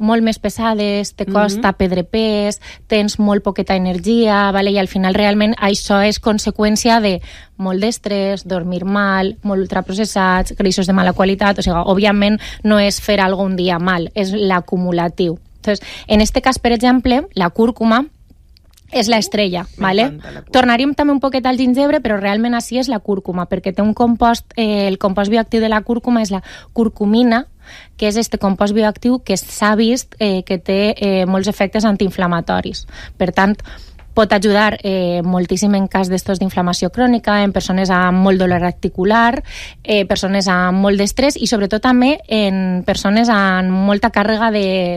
molt més pesades, te costa perdre pes, tens molt poqueta energia, vale? I al final realment això és conseqüència de molt d'estrès, dormir mal, molt ultraprocessats, greixos de mala qualitat, o sigui, òbviament no és fer algun dia mal, és l'acumulatiu. Entonces, en este cas, per exemple, la cúrcuma és la estrella, ¿vale? Tornaríem també un poquet al gingebre, però realment així és la cúrcuma, perquè té un compost, el compost bioactiu de la cúrcuma és la curcumina, que és este compost bioactiu que s'ha vist que té molts efectes antiinflamatoris. Per tant, pot ajudar moltíssim en cas d'estos d'inflamació crònica, en persones amb molt dolor articular, persones amb molt d'estrès i sobretot també en persones amb molta càrrega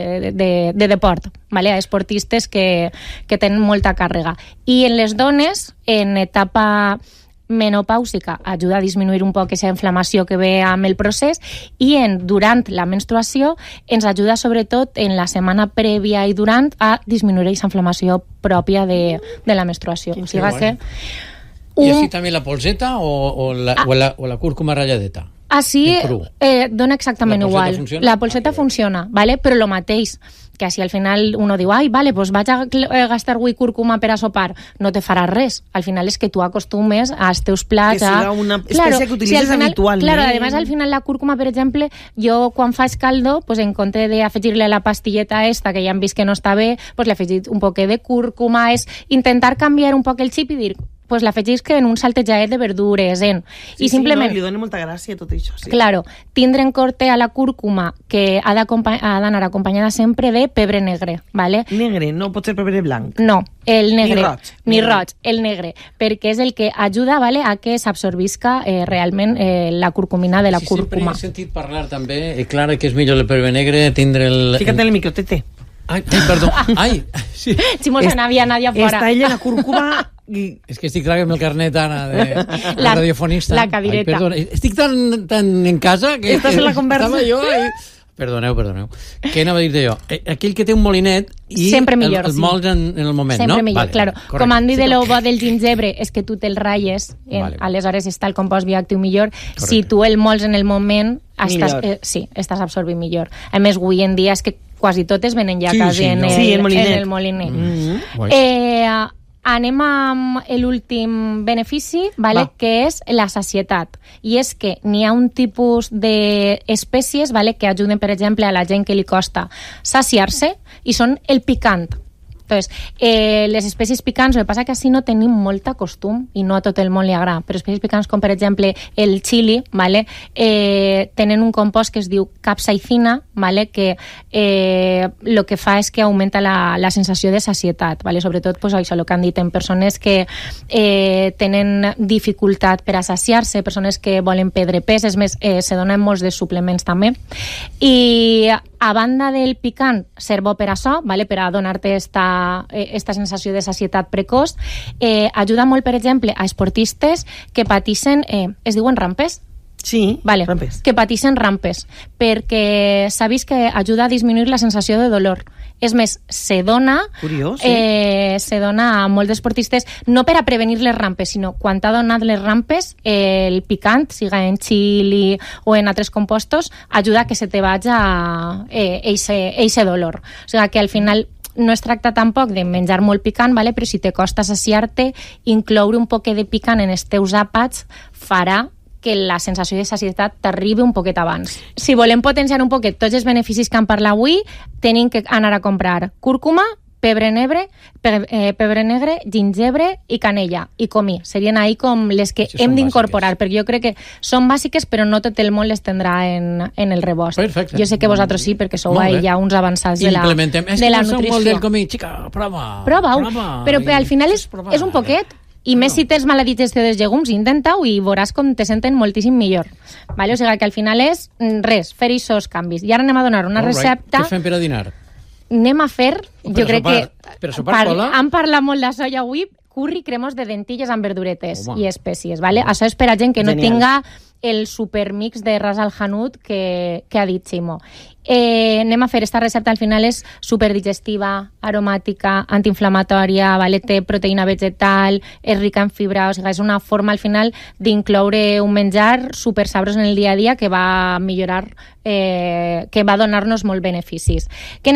de deport, ¿vale? Esportistes que tenen molta càrrega. I en les dones, en etapa menopàusica, ajuda a disminuir un poc aquesta inflamació que ve amb el procés i durant la menstruació ens ajuda sobretot en la setmana prèvia i durant a disminuir aquesta inflamació pròpia de la menstruació. O sigui que... ¿Y así también la polseta o la cúrcuma ralladeta? Així dona exactament igual. Funciona? La polseta funciona, ¿vale? Però lo mateix, que si al final uno diu, ai, vale, pues vaig a gastar avui cúrcuma per a sopar, no te farà res. Al final és que tu acostumes als teus plats que siga una espècie que utilitzes habitualment. Claro, además al final la cúrcuma, per exemple, jo quan faig caldo, pues en compte d'afegir-li la pastilleta esta, que ja hem vist que no està bé, pues l'he afegit un poquet de cúrcuma, és intentar canviar un poc el xip i dir, pues l'afegisc en un saltejadet de verdures, i simplement... Sí, li dona molta gràcia tot això, sí. Claro, tindre en compte a la cúrcuma que ha d'anar acompanyada sempre de pebre negre, ¿vale? Negre, no pot ser pebre blanc. No, el negre. Ni roig, el negre, perquè és el que ajuda, ¿vale?, a que s'absorbisca realment la curcumina de la cúrcuma. Sempre he sentit parlar també, Clara, que és millor el pebre negre, tindre el... Fíjate en el micro, Tete. Ai, perdó. Ai, sí. Ximos n'havia Nadia fora. Està ella la cúrcuma... És que estic clar amb el carnet, Anna, de radiofonista. La cadireta. Ai, perdona, estic tan en casa que... Estàs en la conversa. Estava jo i... Perdoneu. Què anava a dir-te jo? Aquell que té un molinet i sempre millor, el mols en el moment, sempre no? Millor, vale, claro. Correcte. Com han dit de lo bo del gingebre és que tu te'l ratlles, aleshores està el compost bioactiu millor. Correcte. Si tu el mols en el moment, estàs absorbint millor. A més, avui en dia és que quasi totes venen ja quasi en el molinet. Anem amb l'últim benefici, ¿vale? Que és la sacietat. I és que n'hi ha un tipus d'espècies, ¿vale?, que ajuden, per exemple, a la gent que li costa saciar-se, i són el picant. Entonces, les espècies picants, el que passa que així no tenim molta costum i no a tot el món li agrada, però espècies picants com per exemple el xili, ¿vale?, tenen un compost que es diu capsaicina, ¿vale?, que el que fa és que augmenta la sensació de sacietat, ¿vale?, sobretot pues, això, el que han dit en persones que tenen dificultat per a saciar-se, persones que volen perdre pes, és més, se donen molts de suplements també. I a banda del picant, ser bo per això, ¿vale?, per a donar-te esta sensació de sacietat precoç, ajuda molt, per exemple, a esportistes que patixen, es diuen rampes? Sí, vale. Rampes. Que patixen rampes, perquè s'ha vist que ajuda a disminuir la sensació de dolor. És més, se dona a molts esportistes, no per a prevenir les rampes, sinó quan t'ha donat les rampes, el picant, siga en xili o en altres compostos, ajuda a que se te vagi eixe dolor. O sigui que al final no es tracta tampoc de menjar molt picant, ¿vale? Però si te costa saciar-te, incloure un poquet de picant en els teus àpats farà que la sensació de sacietat t'arribi un poquet abans. Si volem potenciar un poquet tots els beneficis que hem parlat avui, tenim que anar a comprar cúrcuma, pebre negre, gingebre i canella, i comí. Serien ahí com les que hem d'incorporar, perquè jo crec que són bàsiques, però no tot el món les tendrà en el rebost. Perfecte. Jo sé que vosaltres sí, perquè sou ja uns avançats de la nutrició. És que no som molt del comí, xica, prova-ho. Però al final és un poquet. I més si tens mala digestió dels llegums, intenta-ho i veuràs com te senten moltíssim millor. Vale? O sigui que al final és res, fer aquests canvis. I ara anem a donar una recepta... Què fem per a dinar? Anem a fer, jo crec que... Per a sopar sola? Han parlat molt de soia avui, curri cremós de dentilles amb verduretes i espècies. Vale? Això és per a gent que no tinga el supermix de Ras al Hanout que ha dit Ximo. Anem a fer esta recepta, al final és superdigestiva, aromàtica, antiinflamatòria, ¿vale? Té proteïna vegetal, és rica en fibra, o sigui, és una forma al final d'incloure un menjar super sabrós en el dia a dia que va millorar, que va donar-nos molt beneficis. Què